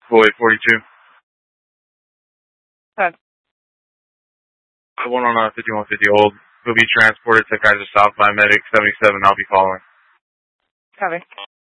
4842. Okay. The one on 5150 Old. He'll be transported to Kaiser South by Medic 77. I'll be following. Copy.